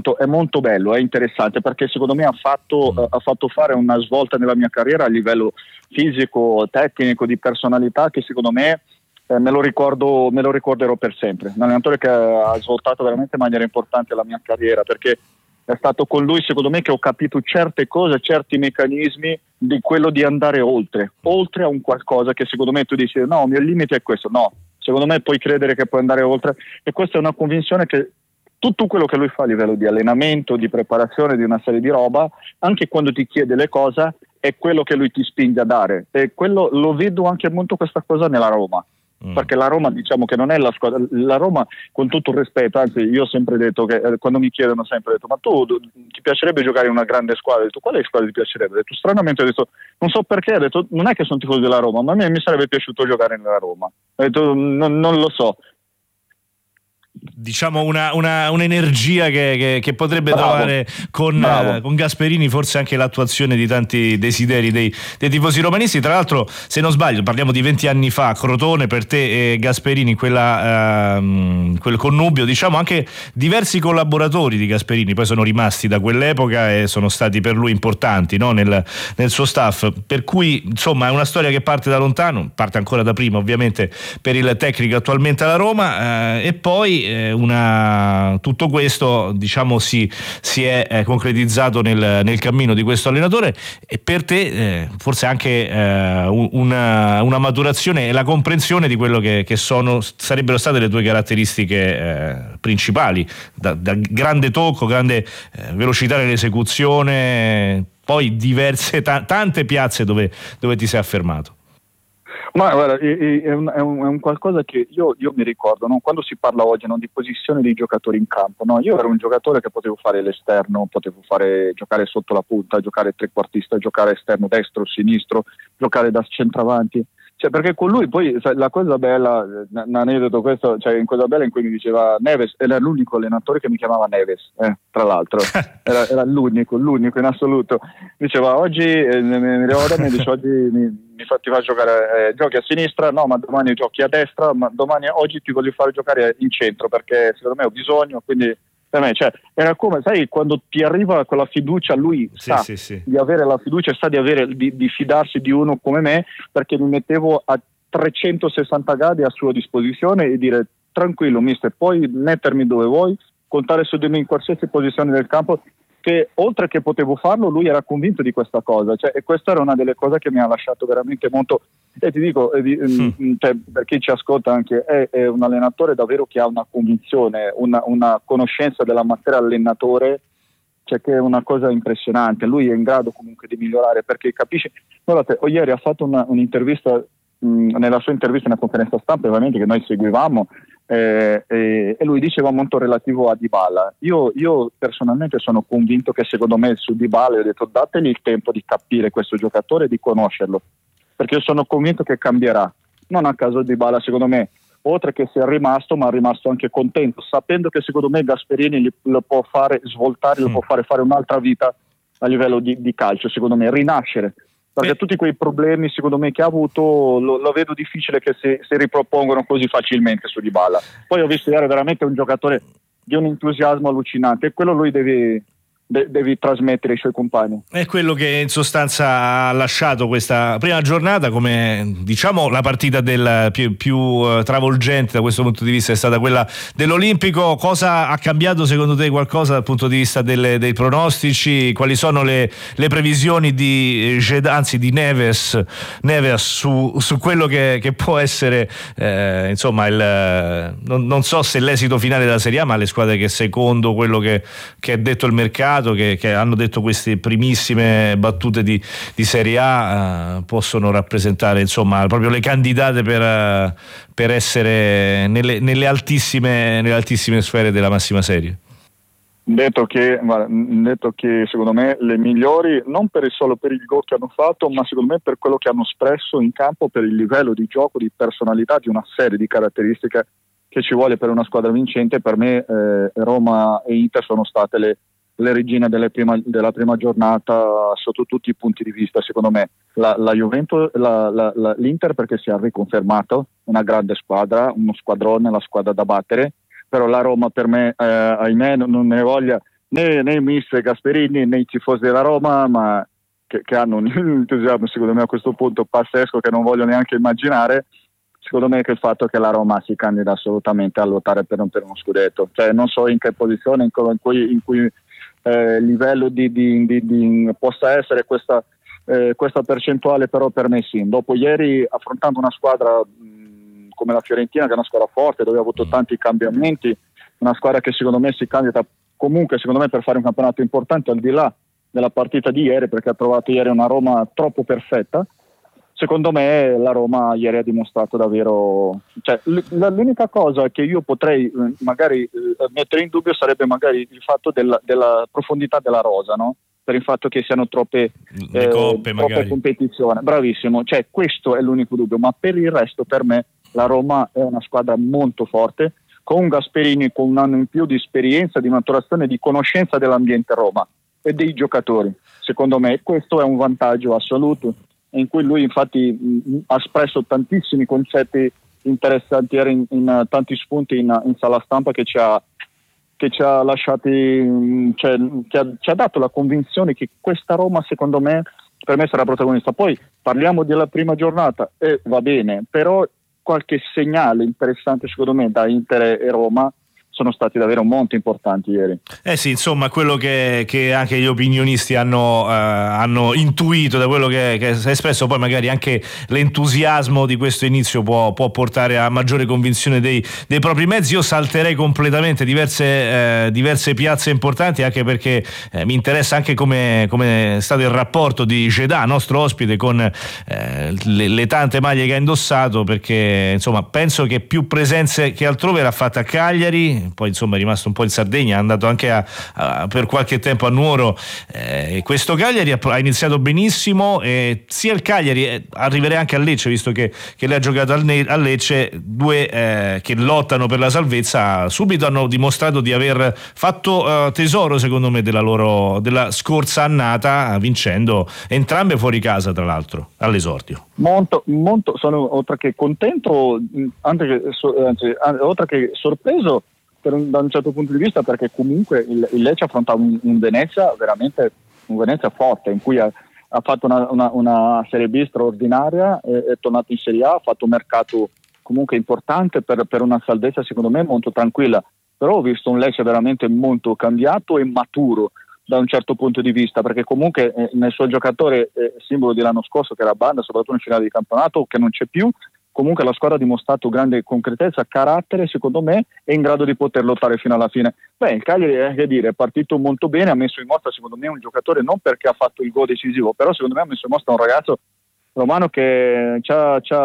è molto bello, è interessante, perché secondo me ha fatto fare una svolta nella mia carriera a livello fisico, tecnico, di personalità, che secondo me me lo ricorderò per sempre. Un allenatore che ha svoltato veramente in maniera importante la mia carriera, perché è stato con lui, secondo me, che ho capito certe cose, certi meccanismi di quello di andare oltre a un qualcosa che secondo me tu dici no, il mio limite è questo. No, secondo me puoi credere che puoi andare oltre, e questa è una convinzione che tutto quello che lui fa a livello di allenamento, di preparazione, di una serie di roba, anche quando ti chiede le cose, è quello che lui ti spinge a dare. E quello lo vedo anche molto, questa cosa, nella Roma. Perché la Roma, diciamo che non è la squadra, la Roma, con tutto il rispetto, anzi io ho sempre detto che quando mi chiedono, sempre detto, ma tu ti piacerebbe giocare in una grande squadra? Ho detto, quale squadra ti piacerebbe? Ho detto, stranamente, ho detto, non so perché, ho detto, non è che sono tifoso della Roma, ma a me mi sarebbe piaciuto giocare nella Roma. Ho detto, non lo so. Diciamo un'energia che potrebbe trovare con Gasperini, forse anche l'attuazione di tanti desideri dei tifosi romanisti. Tra l'altro, se non sbaglio, parliamo di 20 anni fa, Crotone per te e Gasperini, quel connubio, diciamo anche diversi collaboratori di Gasperini poi sono rimasti da quell'epoca e sono stati per lui importanti, no? nel suo staff, per cui insomma è una storia che parte da lontano, parte ancora da prima ovviamente per il tecnico attualmente alla Roma, e poi tutto questo, diciamo, si è concretizzato nel cammino di questo allenatore, e per te forse anche una maturazione e la comprensione di quello che sarebbero state le tue caratteristiche principali, da grande tocco, grande velocità nell'esecuzione, poi diverse tante piazze dove ti sei affermato. Ma guarda, è un qualcosa che io mi ricordo, no? Quando si parla oggi, no, di posizione dei giocatori in campo, no? Io ero un giocatore che potevo fare l'esterno, giocare sotto la punta, giocare trequartista, giocare esterno destro, sinistro, giocare da centravanti. Cioè, perché con lui poi la cosa bella, un aneddoto questo, cioè in cosa bella in cui mi diceva Neves, era l'unico allenatore che mi chiamava Neves, tra l'altro, era l'unico in assoluto. Diceva oggi, mi ricordo, mi dice oggi ti fa giocare, giochi a sinistra, no, ma domani giochi a destra, ma oggi ti voglio fare giocare in centro perché secondo me ho bisogno, quindi per me, cioè, era come, sai, quando ti arriva quella fiducia, lui sa di avere la fiducia, sa di fidarsi di uno come me, perché mi mettevo a 360 gradi a sua disposizione e dire tranquillo mister, puoi mettermi dove vuoi, contare su di me in qualsiasi posizione del campo, che oltre che potevo farlo, lui era convinto di questa cosa, cioè, e questa era una delle cose che mi ha lasciato veramente molto, e ti dico, cioè, per chi ci ascolta anche, è un allenatore davvero che ha una convinzione, una conoscenza della materia allenatore, cioè, che è una cosa impressionante. Lui è in grado comunque di migliorare, perché capisce. Guardate, ieri ha fatto un'intervista, nella sua intervista, una conferenza stampa ovviamente che noi seguivamo, e lui diceva molto relativo a Dybala. Io personalmente sono convinto che secondo me su Dybala, ho detto dategli il tempo di capire questo giocatore e di conoscerlo, perché io sono convinto che cambierà. Non a caso Dybala, secondo me, oltre che sia rimasto, ma è rimasto anche contento, sapendo che secondo me Gasperini lo può fare svoltare, lo può fare un'altra vita a livello di calcio, secondo me, rinascere. Perché tutti quei problemi, secondo me, che ha avuto, lo vedo difficile che si ripropongono così facilmente su Dybala. Poi ho visto ieri veramente un giocatore di un entusiasmo allucinante, e quello lui devi trasmettere ai suoi compagni. È quello che in sostanza ha lasciato questa prima giornata, come diciamo la partita del più travolgente da questo punto di vista è stata quella dell'Olimpico. Cosa ha cambiato secondo te qualcosa dal punto di vista dei pronostici? Quali sono le previsioni di Neves su quello che può essere insomma non so se l'esito finale della Serie A, ma le squadre che secondo quello che è detto il mercato, che hanno detto queste primissime battute di Serie A, possono rappresentare insomma proprio le candidate per essere nelle altissime sfere della massima serie? Detto che secondo me le migliori, non solo per il gol che hanno fatto, ma secondo me per quello che hanno espresso in campo, per il livello di gioco, di personalità, di una serie di caratteristiche che ci vuole per una squadra vincente. Per me Roma e Inter sono state le regine della prima giornata sotto tutti i punti di vista. Secondo me la Juventus, l'Inter, perché si è riconfermato una grande squadra, uno squadrone, la squadra da battere, però la Roma per me, ahimè, non ne voglia, né il mister Gasperini né i tifosi della Roma, ma che hanno un entusiasmo secondo me a questo punto pazzesco che non voglio neanche immaginare. Secondo me che il fatto che la Roma si candida assolutamente a lottare per uno scudetto, cioè non so in che posizione, in cui livello di possa essere questa percentuale, però per me sì. Dopo ieri, affrontando una squadra come la Fiorentina, che è una squadra forte, dove ha avuto tanti cambiamenti, una squadra che secondo me si candida comunque secondo me per fare un campionato importante al di là della partita di ieri, perché ha trovato ieri una Roma troppo perfetta. Secondo me la Roma ieri ha dimostrato davvero, cioè, l'unica cosa che io potrei magari mettere in dubbio sarebbe magari il fatto della profondità della rosa, no? Per il fatto che siano troppe competizioni. Bravissimo, cioè questo è l'unico dubbio, ma per il resto per me la Roma è una squadra molto forte, con Gasperini con un anno in più di esperienza, di maturazione, di conoscenza dell'ambiente Roma e dei giocatori. Secondo me questo è un vantaggio assoluto, in cui lui infatti ha espresso tantissimi concetti interessanti in tanti spunti in sala stampa che ci ha lasciati, cioè, ci ha dato la convinzione che questa Roma secondo me per me sarà protagonista. Poi parliamo della prima giornata e va bene, però qualche segnale interessante secondo me da Inter e Roma sono stati davvero molto importanti ieri. Sì, insomma, quello che anche gli opinionisti hanno intuito da quello che si è espresso, poi magari anche l'entusiasmo di questo inizio può portare a maggiore convinzione dei propri mezzi. Io salterei completamente diverse piazze importanti, anche perché mi interessa anche come è stato il rapporto di Gedà, nostro ospite, con le tante maglie che ha indossato, perché insomma penso che più presenze che altrove l'ha fatta a Cagliari, poi insomma è rimasto un po' in Sardegna, è andato anche per qualche tempo a Nuoro. Questo Cagliari ha iniziato benissimo, sia il Cagliari, arriverei anche a Lecce, visto che lei ha giocato a Lecce, due che lottano per la salvezza, subito hanno dimostrato di aver fatto tesoro secondo me della scorsa annata, vincendo entrambe fuori casa, tra l'altro all'esordio. Molto, sono oltre che contento, oltre che sorpreso da un certo punto di vista, perché comunque il Lecce affrontava un Venezia veramente, un Venezia forte, in cui ha fatto una Serie B straordinaria, è tornato in Serie A, ha fatto un mercato comunque importante per una salvezza secondo me molto tranquilla, però ho visto un Lecce veramente molto cambiato e maturo da un certo punto di vista, perché comunque nel suo giocatore simbolo dell'anno scorso, che era Banda, soprattutto in finale di campionato, che non c'è più, comunque la squadra ha dimostrato grande concretezza, carattere, secondo me, è in grado di poter lottare fino alla fine. Il Cagliari è partito molto bene, ha messo in mostra secondo me un giocatore, non perché ha fatto il gol decisivo, però secondo me ha messo in mostra un ragazzo romano che ci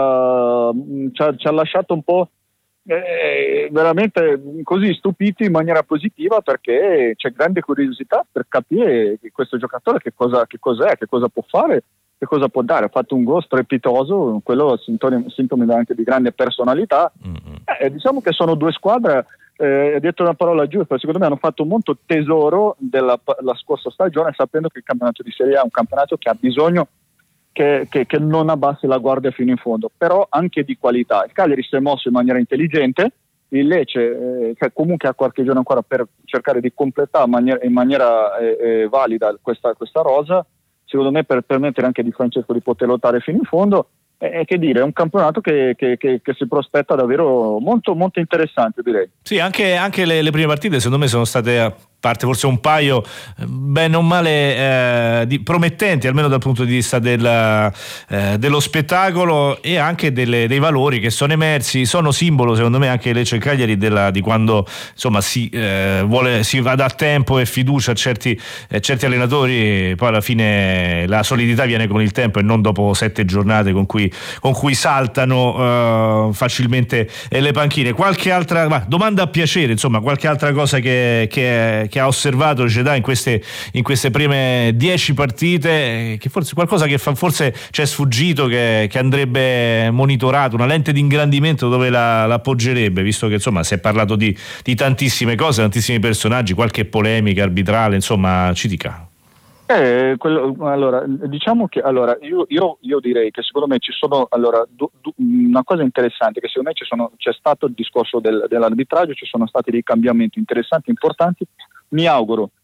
ha lasciato un po' veramente così stupiti in maniera positiva, perché c'è grande curiosità per capire questo giocatore che cosa può fare, che cosa può dare. Ha fatto un gol strepitoso, quello sintomi anche di grande personalità. Diciamo che sono due squadre, hai detto una parola giusta, secondo me hanno fatto molto tesoro della scorsa stagione, sapendo che il campionato di Serie A è un campionato che ha bisogno che non abbassi la guardia fino in fondo, però anche di qualità. Il Cagliari si è mosso in maniera intelligente, il Lecce comunque ha qualche giorno ancora per cercare di completare in maniera valida questa rosa, secondo me, per permettere anche di Francesco di poter lottare fino in fondo. Che dire, è un campionato che si prospetta davvero molto, molto interessante, direi. Sì, anche le prime partite secondo me sono state, a parte forse un paio bene o male promettenti, almeno dal punto di vista dello spettacolo e anche dei valori che sono emersi. Sono simbolo secondo me anche Lecce e Cagliari di quando insomma si va da tempo e fiducia a certi allenatori, poi alla fine la solidità viene con il tempo e non dopo 7 giornate con cui saltano facilmente le panchine. Qualche altra domanda a piacere, insomma, qualche altra cosa che ha osservato Gedà in queste prime 10 partite, che forse qualcosa che forse ci è sfuggito, che andrebbe monitorato, una lente di ingrandimento dove la appoggerebbe, visto che insomma si è parlato di tantissime cose, tantissimi personaggi, qualche polemica arbitrale, insomma, ci dica. Diciamo che io direi che secondo me ci sono una cosa interessante, che secondo me c'è stato il discorso dell'arbitraggio, ci sono stati dei cambiamenti interessanti, importanti. Mi auguro